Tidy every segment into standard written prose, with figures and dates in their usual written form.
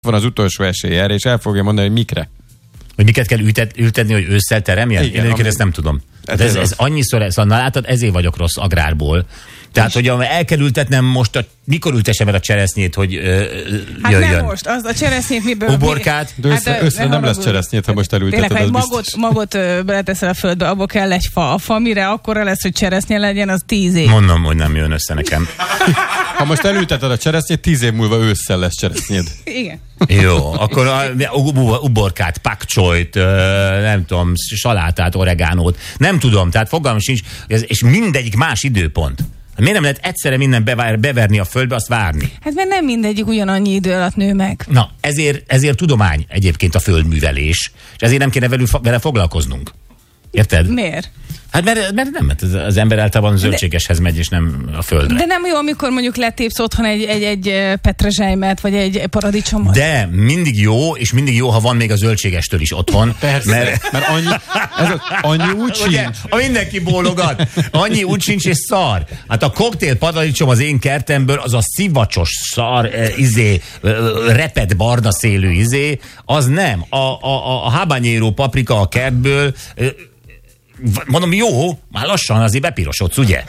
van az utolsó esély erre, és el fogja mondani, hogy mikre. Hogy miket kell ültetni, hogy ősszel teremjen? Igen, én ezt nem tudom. Ez annyiszor, szóval látod, ezért vagyok rossz agrárból. Tehát, hogy el kell ültetnem most, mikor ültessem el a cseresznyét, hogy jöjjön. Hát nem most, az a cseresznyét miből... Uborkát. De össze nem lesz cseresznyét, ha most elülteted. Tényleg, ha magot beleteszel a földbe, abból kell egy fa. A fa mire akkora lesz, hogy cseresznye legyen, az 10 év. Mondom, hogy nem jön össze nekem. Ha most elülteted a cseresznyét, 10 év múlva ősszel lesz cseresznyéd. Igen. Jó, akkor uborkát, pakcsolyt, nem tudom, salátát, oregánót, nem tudom, tehát fogalmam sincs, és mindegyik más időpont. Miért nem lehet egyszerre minden beverni a földbe, azt várni? Hát mert nem mindegyik ugyanannyi idő alatt nő meg. Na, ezért tudomány egyébként a földművelés, és ezért nem kéne vele foglalkoznunk. Érted? Miért? Hát mert nem, az ember általában zöldségeshez megy, és nem a földre. De nem jó, amikor mondjuk letépsz otthon egy petrezselymet, vagy egy paradicsomot. De mindig jó, és mindig jó, ha van még a zöldségestől is otthon. Persze, mert annyi úgy sincs. A mindenki bólogat. Annyi úgy sincs, és szar. Hát a koktél paradicsom az én kertemből, az a szivacsos szar, repet barna szélű az nem. A habanero paprika a kertből, mondom, jó, már lassan azért bepirosodsz, ugye?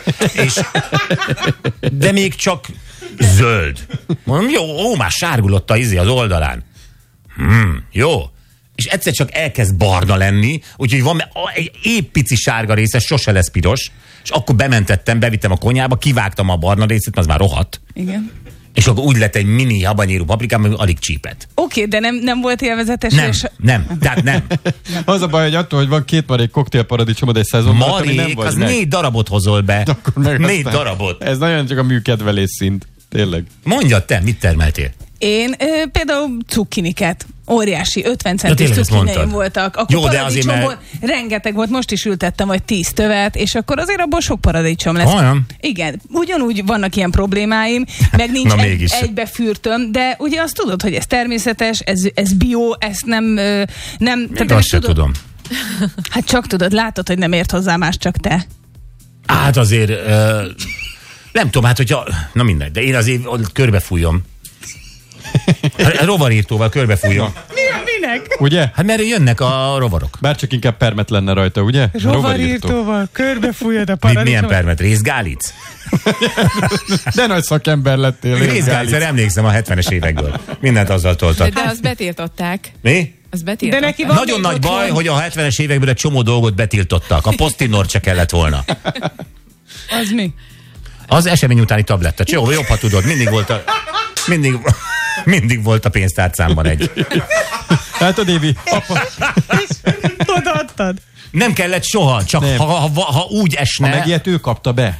De még csak zöld. Mondom, jó, már sárgulott az oldalán. Jó. És egyszer csak elkezd barna lenni, úgyhogy van egy épp pici sárga része, sose lesz piros, és akkor bevittem a konyhába, kivágtam a barna részét, az már rohadt. Igen. És akkor úgy lett egy mini habanero paprikám, hogy alig csípett. Oké, de nem volt élvezetes? Nem. Az a baj, hogy attól, hogy van 2 marék koktélparadicsomod egy szezonban, marék, nem vagy az meg. 4 darabot hozol be. 4 darabot. Ez nagyon csak a műkedvelés szint. Tényleg. Mondjad te, mit termeltél? Én például cukkiniket. Óriási, 50 centis cukkineim voltak. Akkor jó, de azért mert... rengeteg volt, most is ültettem vagy 10 tövet, és akkor azért abból sok paradicsom lesz. Olyan? Igen, ugyanúgy vannak ilyen problémáim, meg nincs egybefűrtöm, de ugye azt tudod, hogy ez természetes, ez bio, ezt nem azt sem tudom. Hát csak tudod, látod, hogy nem ért hozzá más, csak te. Hát azért nem tudom, hát hogyha, na mindegy, de én azért körbefújom. Rovarírtóval körbefújom. Minek? Ugye? Hát mert jönnek a rovarok. Bárcsak inkább permet lenne rajta, ugye? Rovarírtóval körbefújod a paradicsomot. Milyen permet? Részgálic? De nagy szakember lettél. Részgálic, emlékszem a 70-es évekből. Mindent azzal toltak. De azt betiltották. Mi? Azt betiltották. De neki van nagyon nagy baj, hogy a 70-es évekből egy csomó dolgot betiltottak. A posztinort se kellett volna. Az mi? Az esemény utáni tabletta. Jobb, ha tudod. Mindig volt a pénztárcámban egy. Látod, Évi? Odaadtad? Nem kellett soha, csak ha úgy esne... Ha megijedt, ő kapta be.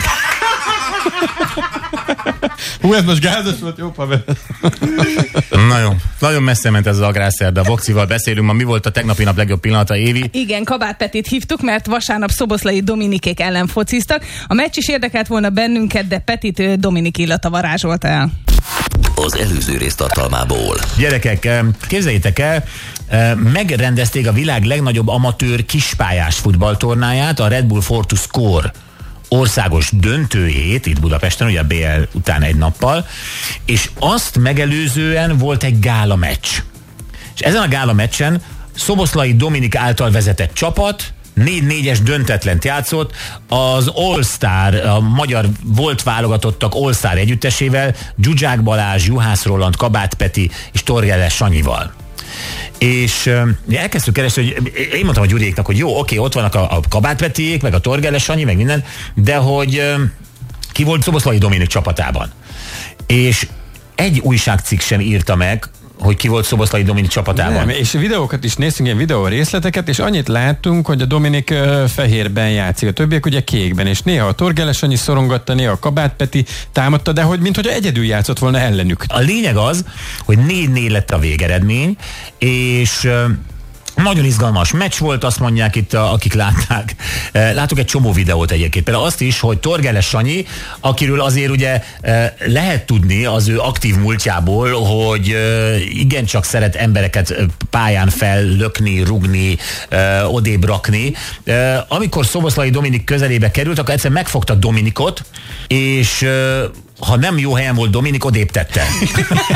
Hú, ez most gázos volt, jó, Pavel. Nagyon messze ment ez az agrárszerda. Boxival beszélünk ma. Mi volt a tegnapi nap legjobb pillanata, Évi? Igen, Kabát Petit hívtuk, mert vasárnap szoboszlai Dominikék ellen fociztak. A meccs is érdekelt volna bennünket, de Petit Dominik illata varázsolta el. Az előző rész tartalmából. Gyerekek, képzeljétek el, megrendezték a világ legnagyobb amatőr kispályás futballtornáját, a Red Bull Fortus Score országos döntőjét itt Budapesten, ugye a BL után egy nappal, és azt megelőzően volt egy gála meccs. És ezen a gála meccsen Szoboszlai Dominik által vezetett csapat 4-4-es döntetlent játszott az All-Star, a magyar volt válogatottak All-Star együttesével, Zsuzsák Balázs, Juhász Roland, Kabát Peti és Torgelle Sanyival. És elkezdtük keresni, hogy én mondtam a Gyuriéknak, hogy jó, oké, ott vannak a Kabát Petiék, meg a Torgelle Sanyi, meg minden, de hogy ki volt Szoboszlai Dominik csapatában. És egy újságcikk sem írta meg, hogy ki volt Szoboszlai Dominik csapatában. Nem, és videókat is néztünk, ilyen videó részleteket, és annyit láttunk, hogy a Dominik fehérben játszik, a többiek ugye kékben, és néha a Torgelle Sanyi szorongatta, néha a Kabát Peti támadta, de hogy minthogyha egyedül játszott volna ellenük. A lényeg az, hogy 4-4 lett a végeredmény, és nagyon izgalmas meccs volt, azt mondják itt, akik látták. Látok egy csomó videót egyébként. Például azt is, hogy Torgelle Sanyi, akiről azért ugye lehet tudni az ő aktív múltjából, hogy igencsak szeret embereket pályán fellökni, rugni, odébb rakni. Amikor Szoboszlai Dominik közelébe került, akkor egyszer megfogta Dominikot, és ha nem jó helyen volt Dominik, odébb tette.